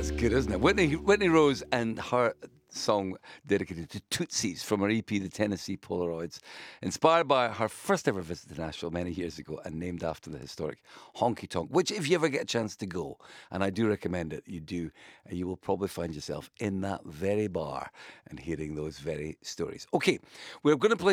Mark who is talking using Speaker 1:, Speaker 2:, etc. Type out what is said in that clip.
Speaker 1: That's good, isn't it? Whitney Rose and her song dedicated to Tootsies from her EP, The Tennessee Polaroids, inspired by her first ever visit to Nashville many years ago and named after the historic Honky Tonk, which if you ever get a chance to go, and I do recommend it, you do, you will probably find yourself in that very bar and hearing those very stories. Okay, we're going to play